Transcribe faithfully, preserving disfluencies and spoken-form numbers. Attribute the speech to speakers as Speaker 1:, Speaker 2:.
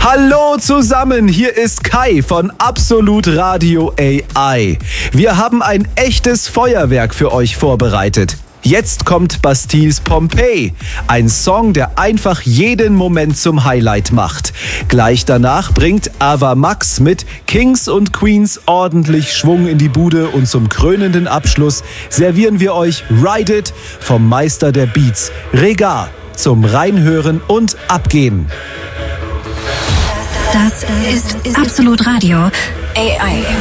Speaker 1: Hallo zusammen, hier ist Kai von Absolut Radio A I. Wir haben ein echtes Feuerwerk für euch vorbereitet. Jetzt kommt Bastilles Pompeii, ein Song, der einfach jeden Moment zum Highlight macht. Gleich danach bringt Ava Max mit Kings und Queens ordentlich Schwung in die Bude und zum krönenden Abschluss servieren wir euch Ride It vom Meister der Beats, Rega, zum Reinhören und Abgehen.
Speaker 2: Das ist Absolut Radio A I.